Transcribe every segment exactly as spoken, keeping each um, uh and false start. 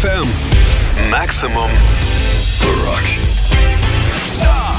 F M. Maximum Rock. Star.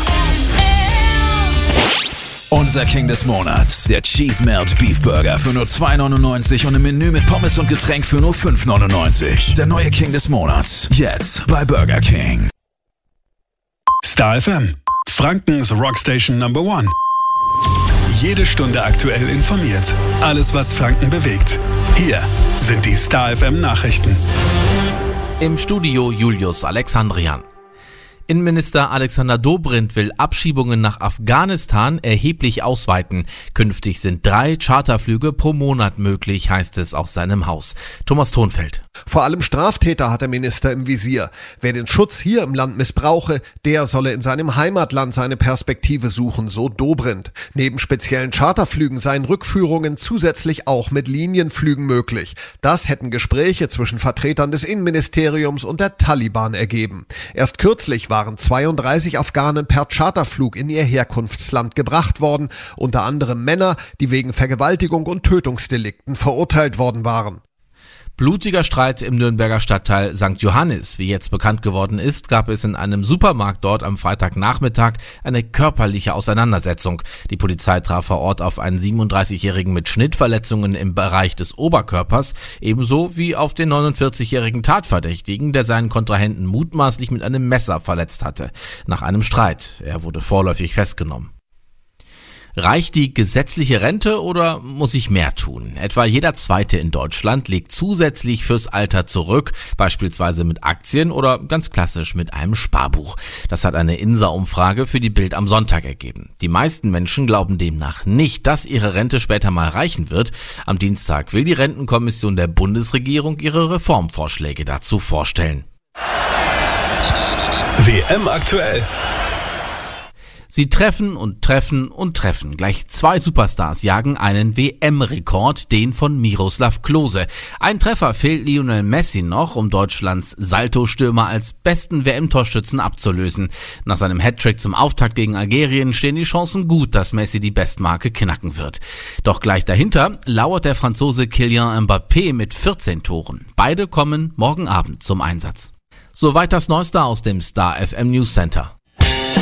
Unser King des Monats, der Cheese Melt Beef Burger für nur zwei neunundneunzig und im Menü mit Pommes und Getränk für nur fünf neunundneunzig. Der neue King des Monats, jetzt bei Burger King. Star F M, Frankens Rockstation Number One. Jede Stunde aktuell informiert. Alles, was Franken bewegt. Hier sind die Star F M Nachrichten. Im Studio Julius Alexandrian. Innenminister Alexander Dobrindt will Abschiebungen nach Afghanistan erheblich ausweiten. Künftig sind drei Charterflüge pro Monat möglich, heißt es aus seinem Haus. Thomas Thonfeld. Vor allem Straftäter hat der Minister im Visier. Wer den Schutz hier im Land missbrauche, der solle in seinem Heimatland seine Perspektive suchen, so Dobrindt. Neben speziellen Charterflügen seien Rückführungen zusätzlich auch mit Linienflügen möglich. Das hätten Gespräche zwischen Vertretern des Innenministeriums und der Taliban ergeben. Erst kürzlich waren zweiunddreißig Afghanen per Charterflug in ihr Herkunftsland gebracht worden, unter anderem Männer, die wegen Vergewaltigung und Tötungsdelikten verurteilt worden waren. Blutiger Streit im Nürnberger Stadtteil Sankt Johannis. Wie jetzt bekannt geworden ist, gab es in einem Supermarkt dort am Freitagnachmittag eine körperliche Auseinandersetzung. Die Polizei traf vor Ort auf einen siebenunddreißigjährigen mit Schnittverletzungen im Bereich des Oberkörpers, ebenso wie auf den neunundvierzigjährigen Tatverdächtigen, der seinen Kontrahenten mutmaßlich mit einem Messer verletzt hatte. Nach einem Streit. Er wurde vorläufig festgenommen. Reicht die gesetzliche Rente oder muss ich mehr tun? Etwa jeder Zweite in Deutschland legt zusätzlich fürs Alter zurück, beispielsweise mit Aktien oder ganz klassisch mit einem Sparbuch. Das hat eine INSA-Umfrage für die Bild am Sonntag ergeben. Die meisten Menschen glauben demnach nicht, dass ihre Rente später mal reichen wird. Am Dienstag will die Rentenkommission der Bundesregierung ihre Reformvorschläge dazu vorstellen. W M aktuell. Sie treffen und treffen und treffen. Gleich zwei Superstars jagen einen W M-Rekord, den von Miroslav Klose. Ein Treffer fehlt Lionel Messi noch, um Deutschlands Salto-Stürmer als besten W M-Torschützen abzulösen. Nach seinem Hattrick zum Auftakt gegen Algerien stehen die Chancen gut, dass Messi die Bestmarke knacken wird. Doch gleich dahinter lauert der Franzose Kylian Mbappé mit vierzehn Toren. Beide kommen morgen Abend zum Einsatz. Soweit das Neueste aus dem Star F M News Center.